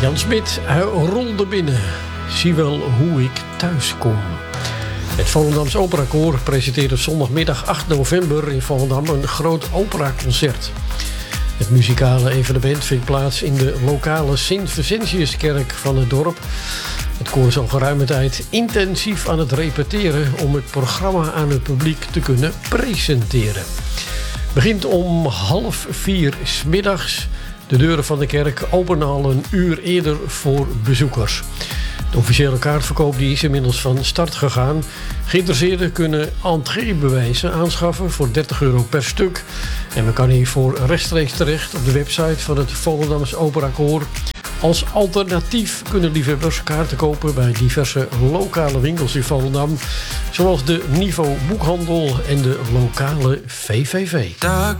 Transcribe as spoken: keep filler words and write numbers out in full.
Jan Smit, hij rolde binnen. Zie wel hoe ik thuis kom. Het Volendams Operakoor presenteert op zondagmiddag acht november in Volendam een groot operaconcert. Het muzikale evenement vindt plaats in de lokale Sint-Vincentiuskerk van het dorp. Het koor is al geruime tijd intensief aan het repeteren om het programma aan het publiek te kunnen presenteren. Begint om half vier 's middags. De deuren van de kerk openen al een uur eerder voor bezoekers. De officiële kaartverkoop die is inmiddels van start gegaan. Geïnteresseerden kunnen entreebewijzen aanschaffen voor dertig euro per stuk. En men kan hiervoor rechtstreeks terecht op de website van het Volendams Operakoor. Als alternatief kunnen liefhebbers kaarten kopen bij diverse lokale winkels in Volendam, zoals de Niveau Boekhandel en de lokale V V V.